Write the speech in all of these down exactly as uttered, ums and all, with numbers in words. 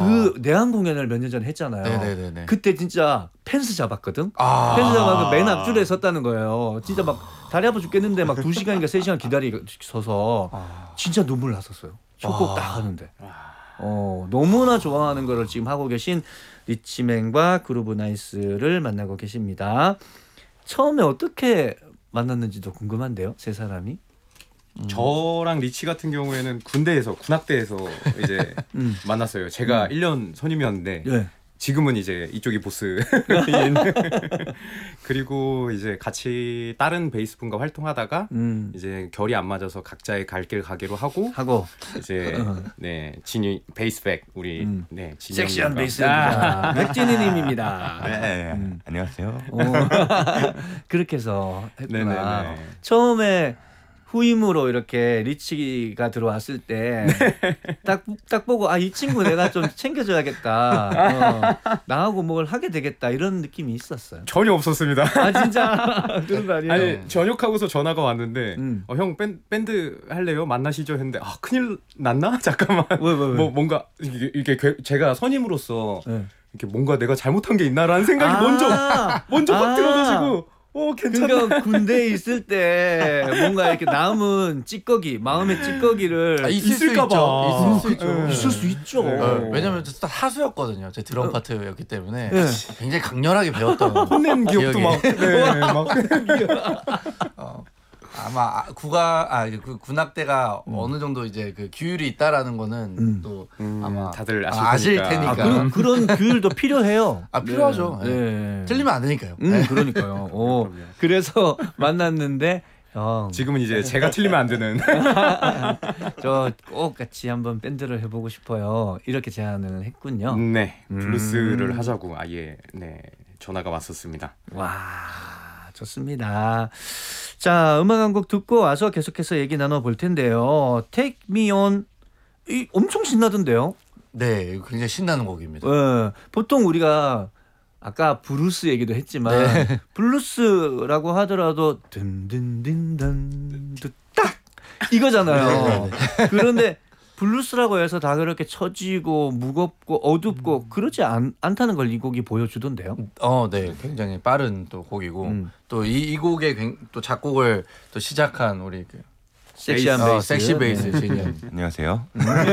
그 내한 공연을 몇 년 전에 했잖아요. 네네네네. 그때 진짜 펜스 잡았거든. 아. 펜스 잡아서 맨 앞줄에 섰다는 거예요. 진짜 막 다리 아파 죽겠는데 막 두 시간인가 세 시간 기다리서서 진짜 눈물 났었어요. 첫곡 딱 하는데. 어, 너무나 좋아하는 거를 지금 하고 계신 리치맨과 그루브 나이스를 만나고 계십니다. 처음에 어떻게 만났는지도 궁금한데요, 세 사람이. 음. 저랑 리치 같은 경우에는 군대에서 군악대에서 이제 음. 만났어요. 제가 음. 일 년 선임이었는데 네. 지금은 이제 이쪽이 보스. 그리고 이제 같이 다른 베이스 분과 활동하다가 음. 이제 결이 안 맞아서 각자의 갈 길 가기로 하고 하고 이제 네 진이 베이스백 우리 음. 네 진이 섹시한 형님과. 베이스입니다. 맥진이님입니다. 네, 음. 안녕하세요. 어, 그렇게 해서 했구나. 네네네. 처음에 후임으로 이렇게 리치가 들어왔을 때 딱 딱 보고 아, 이 친구 내가 좀 챙겨줘야겠다. 어, 나하고 뭘 하게 되겠다 이런 느낌이 있었어요. 전혀 없었습니다. 아 진짜 그런 거 아니에요? 아니 전역하고서 전화가 왔는데 음. 어, 형 밴, 밴드 할래요? 만나시죠? 했는데 아 큰일 났나? 잠깐만. 왜, 왜, 왜? 뭐 뭔가 이게, 이게 괴- 제가 선임으로서 네. 이렇게 뭔가 내가 잘못한 게 있나라는 생각이 아. 먼저 먼저 확 아. 들어가지고 어 괜찮다. 그러니까 군대에 있을 때 뭔가 이렇게 남은 찌꺼기, 마음의 찌꺼기를 아, 있을 수 있을까 있죠. 봐. 있을 수 있죠. 네. 있을 수 있죠. 네. 네, 왜냐면 저 하수였거든요. 제 드럼 파트였기 때문에 네. 굉장히 강렬하게 배웠던 혼낸 기억도 기억이. 막, 네, 막 어, 아마 국가 아그 군악대가 음. 어느 정도 이제 그 규율이 있다라는 거는 음. 또 음, 아마 다들 아실, 아, 아실 테니까. 테니까. 아, 그런, 그런 규율도 필요해요. 아 필요하죠. 네. 네. 네. 틀리면 안 되니까요. 음, 네. 그러니까요. 어, 그럼요. 그래서 만났는데 어, 지금은 이제 제가 틀리면 안 되는. 저 꼭 같이 한번 밴드를 해보고 싶어요. 이렇게 제안을 했군요. 네, 블루스를 음. 하자고 아예 네 전화가 왔었습니다. 와, 좋습니다. 자, 음악 한 곡 듣고 와서 계속해서 얘기 나눠볼 텐데요. Take Me On 이 엄청 신나던데요. 네, 굉장히 신나는 곡입니다. 예, 보통 우리가 아까 브루스 얘기도 했지만 네. 블루스라고 하더라도 든든든든 딱 이거잖아요. 그런데 블루스라고 해서 다 그렇게 처지고 무겁고 어둡고 그러지 않, 않다는 걸 이 곡이 보여주던데요. 어, 네, 굉장히 빠른 또 곡이고 음. 또 이 이 곡의 굉- 또 작곡을 또 시작한 우리 그 섹시한 어, 베이스. 섹시 베이스 진이 안녕하세요.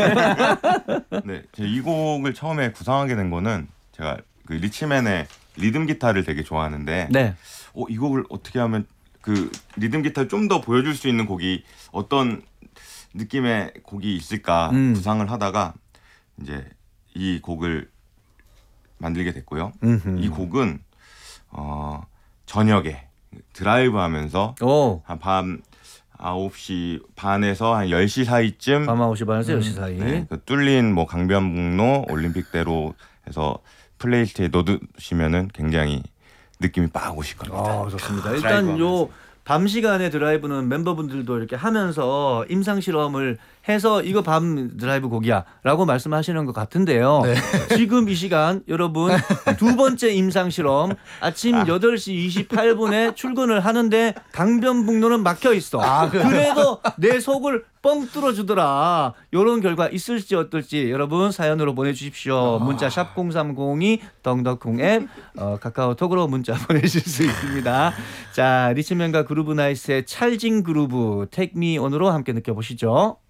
네, 제가 이 곡을 처음에 구상하게 된 거는 제가 그 리치맨의 리듬 기타를 되게 좋아하는데, 네. 어, 이 곡을 어떻게 하면 그 리듬 기타를 좀 더 보여줄 수 있는 곡이 어떤 느낌의 곡이 있을까 음. 구상을 하다가 이제 이 곡을 만들게 됐고요. 음흠. 이 곡은 어, 저녁에 드라이브하면서 오, 한 밤 아홉 시 반에서 한 열 시 사이쯤 밤 아홉 시 반에서 열 시 사이. 네, 그 뚫린 뭐 강변북로 올림픽대로 해서 플레이리스트에 넣어두시면은 굉장히 느낌이 빡 오실 겁니다. 아, 좋습니다. 드라이브 일단 요 하면서. 밤 시간에 드라이브는 멤버분들도 이렇게 하면서 임상 실험을 해서 이거 밤 드라이브 곡이야라고 말씀하시는 것 같은데요. 네. 지금 이 시간 여러분 두 번째 임상 실험 아침 여덟 시 이십팔 분에 출근을 하는데 강변북로는 막혀 있어. 아, 그래요? 그래도 내 속을 뻥 뚫어주더라. 이런 결과 있을지 어떨지 여러분 사연으로 보내주십시오. 문자 샵 공삼공이 덩덕콩 앱 어, 카카오톡으로 문자 보내실 수 있습니다. 자, 리치맨과 그루브 나이스의 찰진 그루브 Take Me On으로 함께 느껴보시죠.